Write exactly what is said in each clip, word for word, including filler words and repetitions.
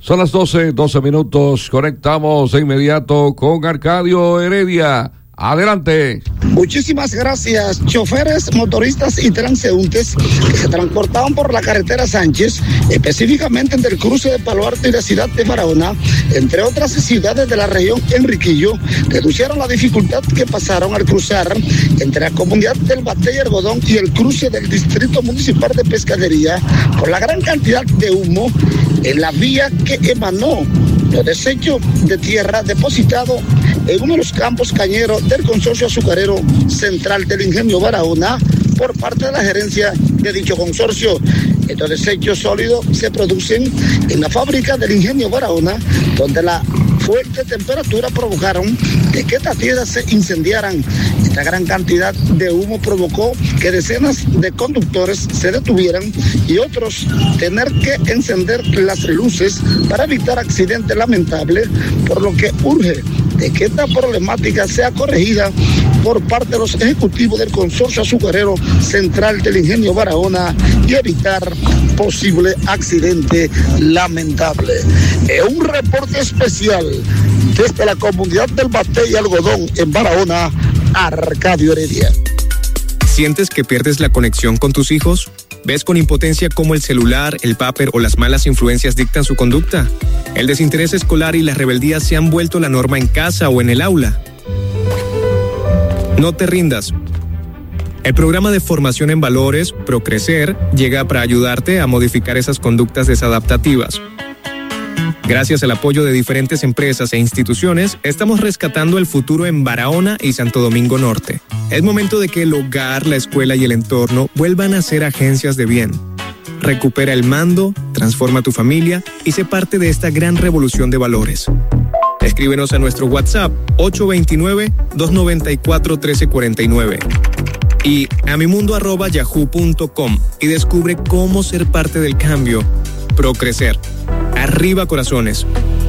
Son las doce, doce minutos. Conectamos de inmediato con Arcadio Heredia. Adelante. Muchísimas gracias. Choferes, motoristas y transeúntes que se transportaban por la carretera Sánchez, específicamente entre el cruce de Palo Alto y la ciudad de Barahona, entre otras ciudades de la región Enriquillo, deducieron la dificultad que pasaron al cruzar entre la comunidad del Batey y Algodón y el cruce del Distrito Municipal de Pescadería por la gran cantidad de humo en la vía que emanó los desechos de tierra depositados en uno de los campos cañeros del Consorcio Azucarero Central del Ingenio Barahona por parte de la gerencia de dicho consorcio. Estos desechos sólidos se producen en la fábrica del Ingenio Barahona, donde la fuerte temperatura provocaron de que estas tierras se incendiaran. Esta gran cantidad de humo provocó que decenas de conductores se detuvieran y otros tener que encender las luces para evitar accidentes lamentables, por lo que urge de que esta problemática sea corregida por parte de los ejecutivos del Consorcio Azucarero Central del Ingenio Barahona y evitar posible accidente lamentable. Es un reporte especial desde la comunidad del Batey y Algodón en Barahona, Arcadio Heredia. ¿Sientes que pierdes la conexión con tus hijos? ¿Ves con impotencia cómo el celular, el papel o las malas influencias dictan su conducta? ¿El desinterés escolar y la rebeldía se han vuelto la norma en casa o en el aula? No te rindas. El programa de formación en valores, Procrecer, llega para ayudarte a modificar esas conductas desadaptativas. Gracias al apoyo de diferentes empresas e instituciones, estamos rescatando el futuro en Barahona y Santo Domingo Norte. Es momento de que el hogar, la escuela y el entorno vuelvan a ser agencias de bien. Recupera el mando, transforma tu familia y sé parte de esta gran revolución de valores. Escríbenos a nuestro WhatsApp ocho dos nueve, dos nueve cuatro, uno tres cuatro nueve y a mimundo arroba yahoo punto com y descubre cómo ser parte del cambio. Procrecer. Arriba corazones.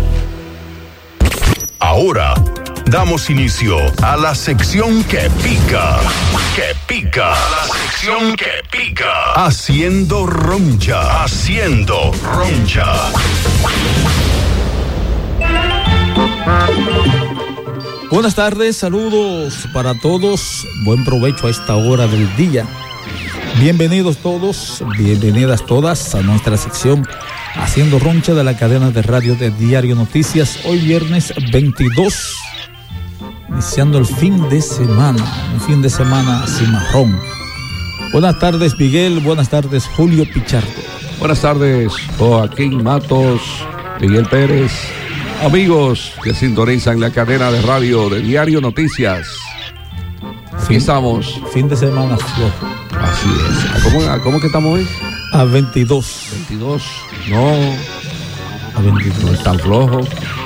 Ahora damos inicio a la sección que pica, que pica, la sección que pica, haciendo roncha, haciendo roncha. Buenas tardes, saludos para todos, buen provecho a esta hora del día. Bienvenidos todos, bienvenidas todas a nuestra sección Haciendo Roncha de la cadena de radio de Diario Noticias. Hoy viernes veintidós, iniciando el fin de semana, un fin de semana cimarrón. Buenas tardes, Miguel, buenas tardes, Julio Pichardo. Buenas tardes, Joaquín Matos, Miguel Pérez, amigos que sintonizan la cadena de radio de Diario Noticias. Aquí estamos. Fin de semana flojo. Así es. ¿Cómo, cómo que estamos hoy? A veintidós. veintidós. No. A veintidós. No es tan flojo.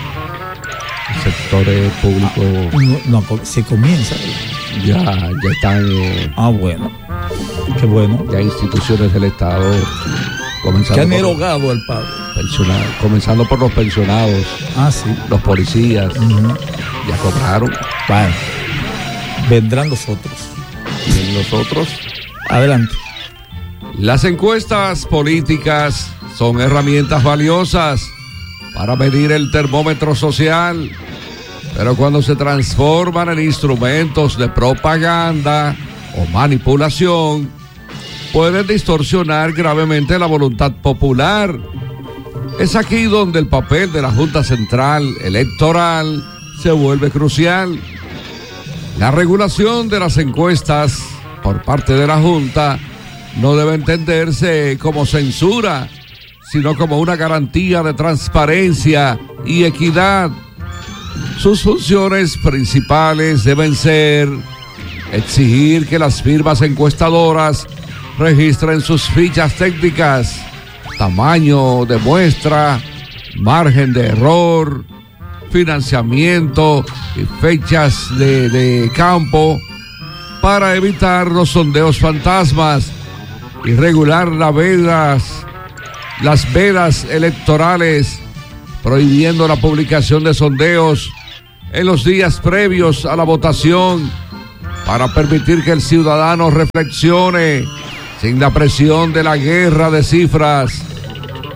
El sector público. No, no, se comienza. Ya, ya están. Eh, ah, bueno. Qué bueno. Ya instituciones del Estado. Que han erogado al pago. Comenzando por los pensionados. Ah, sí. Los policías. Uh-huh. Ya cobraron. Bueno. Vendrán los otros. ¿Y los otros? Adelante. Las encuestas políticas son herramientas valiosas para medir el termómetro social, pero cuando se transforman en instrumentos de propaganda o manipulación, pueden distorsionar gravemente la voluntad popular. Es aquí donde el papel de la Junta Central Electoral se vuelve crucial. La regulación de las encuestas por parte de la Junta no debe entenderse como censura, sino como una garantía de transparencia y equidad. Sus funciones principales deben ser exigir que las firmas encuestadoras registren sus fichas técnicas, tamaño de muestra, margen de error, financiamiento y fechas de, de campo para evitar los sondeos fantasmas y regular las vedas, las vedas electorales, prohibiendo la publicación de sondeos en los días previos a la votación para permitir que el ciudadano reflexione sin la presión de la guerra de cifras.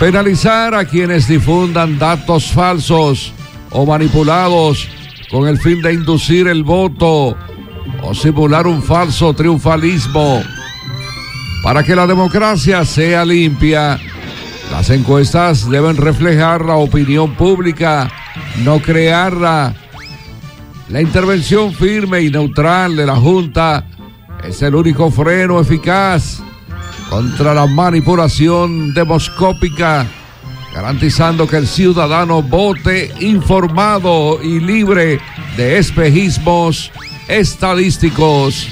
penalizar a quienes difundan datos falsos o manipulados con el fin de inducir el voto o simular un falso triunfalismo. Para que la democracia sea limpia, las encuestas deben reflejar la opinión pública, no crearla. La intervención firme y neutral de la Junta es el único freno eficaz contra la manipulación demoscópica, garantizando que el ciudadano vote informado y libre de espejismos estadísticos.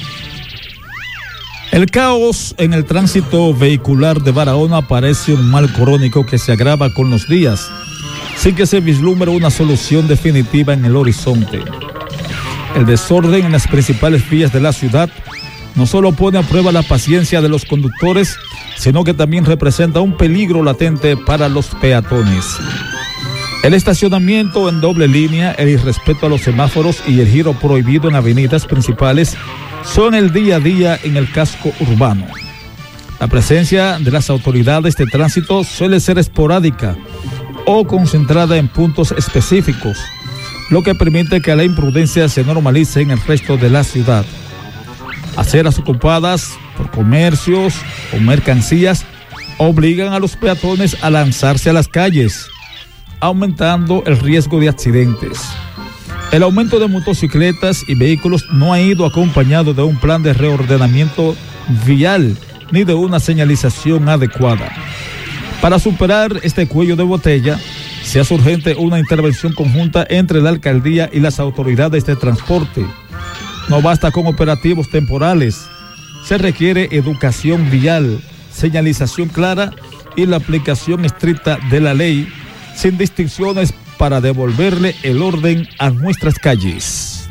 El caos en el tránsito vehicular de Barahona parece un mal crónico que se agrava con los días, sin que se vislumbre una solución definitiva en el horizonte. El desorden en las principales vías de la ciudad no solo pone a prueba la paciencia de los conductores, sino que también representa un peligro latente para los peatones. El estacionamiento en doble línea, el irrespeto a los semáforos y el giro prohibido en avenidas principales son el día a día en el casco urbano. La presencia de las autoridades de tránsito suele ser esporádica o concentrada en puntos específicos, lo que permite que la imprudencia se normalice en el resto de la ciudad. Aceras ocupadas por comercios o mercancías obligan a los peatones a lanzarse a las calles, aumentando el riesgo de accidentes. El aumento de motocicletas y vehículos no ha ido acompañado de un plan de reordenamiento vial ni de una señalización adecuada. Para superar este cuello de botella, se hace urgente una intervención conjunta entre la alcaldía y las autoridades de transporte. No basta con operativos temporales, se requiere educación vial, señalización clara y la aplicación estricta de la ley, sin distinciones, para devolverle el orden a nuestras calles.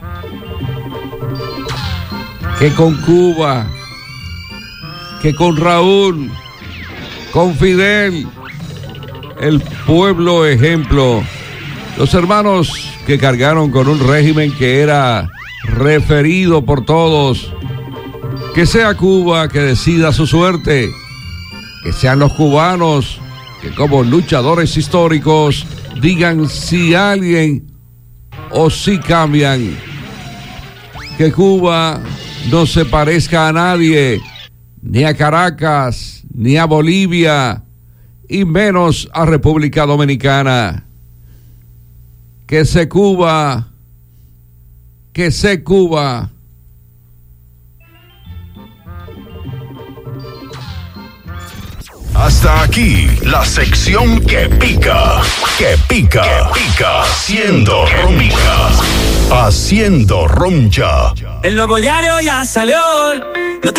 Que con Cuba, que con Raúl, con Fidel, el pueblo ejemplo, los hermanos que cargaron con un régimen que era referido por todos. Que sea Cuba que decida su suerte, que sean los cubanos que como luchadores históricos digan si alguien o si cambian. Que Cuba no se parezca a nadie, ni a Caracas, ni a Bolivia, y menos a República Dominicana. Que se Cuba, que se Cuba. Hasta aquí la sección que pica, que pica, que pica, haciendo roncha, haciendo roncha. El nuevo diario ya salió.